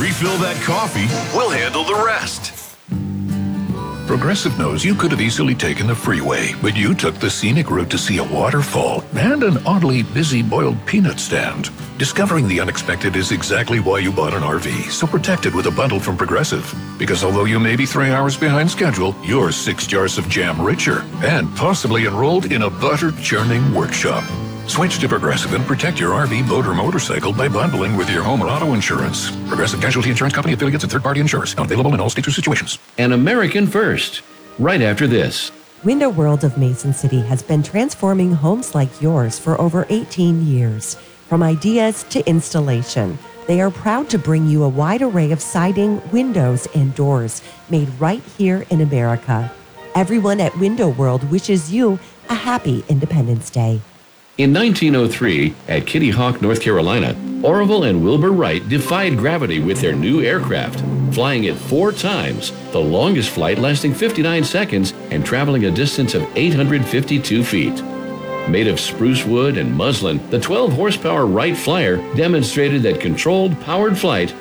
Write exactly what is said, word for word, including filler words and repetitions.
Refill that coffee. We'll handle the rest. Progressive knows you could have easily taken the freeway, but you took the scenic route to see a waterfall and an oddly busy boiled peanut stand. Discovering the unexpected is exactly why you bought an R V, so protect it with a bundle from Progressive. Because although you may be three hours behind schedule, you're six jars of jam richer and possibly enrolled in a butter-churning workshop. Switch to Progressive and protect your R V, boat, or motorcycle by bundling with your home or auto insurance. Progressive Casualty Insurance Company affiliates and third-party insurers. Not available in all states or situations. An American First. Right after this. Window World of Mason City has been transforming homes like yours for over eighteen years. From ideas to installation, they are proud to bring you a wide array of siding, windows, and doors made right here in America. Everyone at Window World wishes you a happy Independence Day. In nineteen oh three, at Kitty Hawk, North Carolina, Orville and Wilbur Wright defied gravity with their new aircraft, flying it four times, the longest flight lasting fifty-nine seconds and traveling a distance of eight hundred fifty-two feet. Made of spruce wood and muslin, the twelve horsepower Wright Flyer demonstrated that controlled, powered flight